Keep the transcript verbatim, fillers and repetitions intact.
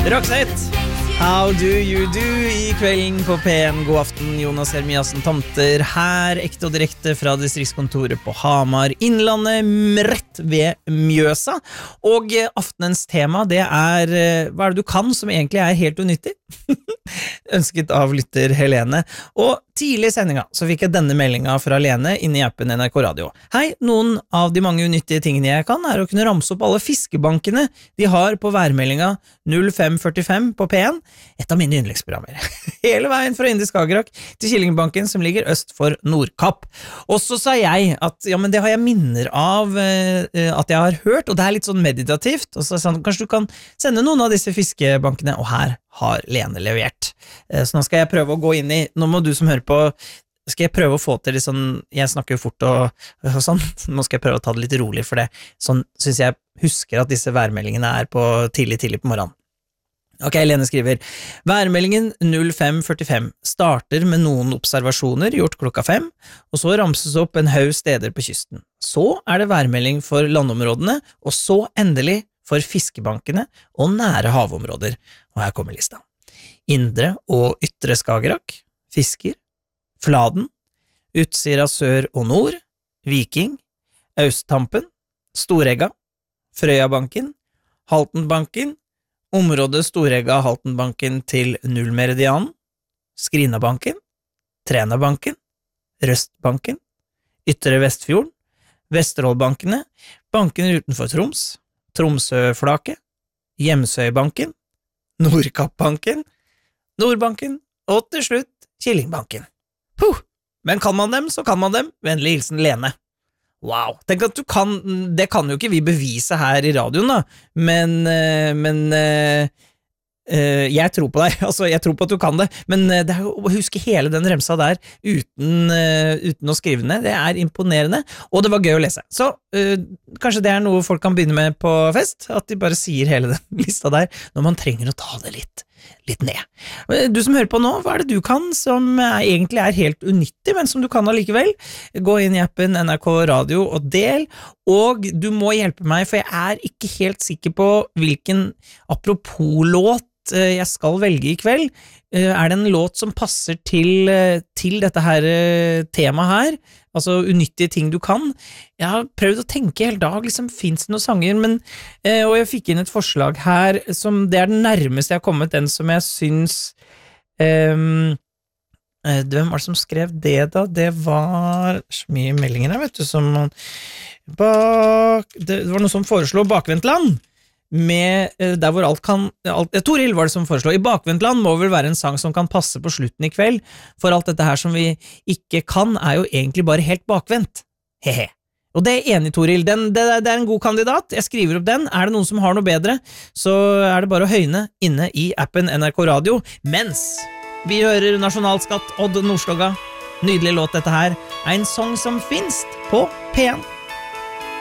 Roxette, how do you do I kvelden på P en. God aften, Jonas Hermiasen Tomter her, ekte og direkte fra distriktskontoret på Hamar, Innlandet, rett ved Mjøsa. Og aftenens tema, det er hva er det du kan som egentlig er helt unyttig? Ønsket av lytter Helene. Og tidlig i sendinga så fikk jeg denne meldingen fra Lene inne i appen N R K Radio. Hei, noen av de mange unyttige tingene jeg kan er å kunne ramse opp alle fiskebankene de har på værmeldinga null fem førtifem på P en, et av mine yndlingsprogrammer. Hele veien fra Indre Skagerrak til Killingbanken som ligger øst for Nordkapp. Og så sa jeg at ja, men det har jeg minner av eh, at jeg har hørt, og det er litt sånn meditativt, og så sa han, kanskje du kan sende noen av disse fiskebankene, og her har Lene levert. Eh, så nå skal jeg prøve å gå inn i, nå må du som hører på, skal jeg prøve å få til litt sånn, jeg snakker jo fort og, og sånn, nå skal jeg prøve å ta det litt rolig, for det, sånn synes jeg husker at disse værmeldingene er på tidlig, tidlig på morgenen. Ok, Lene skriver, værmeldingen null fem førtifem starter med noen observasjoner gjort klokka fem, og så ramses opp en haug steder på kysten. Så er det værmelding for landområdene, og så endelig for fiskebankene og nære havområder. Og her kommer lista. Indre og ytre Skagerrak, Fisker, Fladen, Utsira sør og nord, Viking, Austtampen, Storegga, Frøyabanken, Haltenbanken, området Storegga Haltenbanken til Nullmeridianen, Skrinabanken, Trenabanken, Røstbanken, Ytre Vestfjorden, Vesterålbankene, bankene utenfor Troms, Tromsøflaket, Hjemsøybanken, Nordkappbanken, Nordbanken, og til slutt Killingbanken. Puh! Men kan man dem, så kan man dem. Vennlig hilsen Lene. Wow, tenk at du kan, det kan jo ikke vi bevise her i radioen da, men, men jeg tror på deg, altså jeg tror på at du kan det, men det er jo å huske hele den remsa der uten, uten å skrive ned, det er imponerende, og det var gøy å lese. Så uh, kanskje det er noe folk kan begynne med på fest, at de bare sier hele den lista der, når man trenger å ta det litt. litt ned. Du som hører på nå, hva er det du kan som egentlig er helt unyttig, men som du kan allikevel? Gå inn i appen N R K Radio og del, og du må hjelpe meg, for jeg er ikke helt sikker på hvilken apropos-låt jeg skal velge i kveld. Er det en låt som passer til, til dette her temaet her? Altså unyttige ting du kan? Jeg har prøvd å tenke hele dag, liksom, finnes det noen sanger, men, og jeg fikk inn et forslag her, som det er den nærmeste jeg har kommet, den som jeg syns, um, hvem var det som skrev det da? Det var så mye meldinger her, vet du, som bak, det var noe som foreslo Bakvendtland, med der hvor alt kan alt, Toril var det som foreslår I Bakvendtland må vel være en sang som kan passe på slutten i kveld, for alt dette her som vi ikke kan er jo egentlig bare helt bakvendt. Hehe. Og det er enig, Toril, den, det, det er en god kandidat, jeg skriver opp den. Er det noen som har noe bedre, så er det bare å høyne inne i appen N R K Radio, mens vi hører Nasjonalskatt Odd Nordstoga. Nydelig låt dette her, en sang som finnes på P en.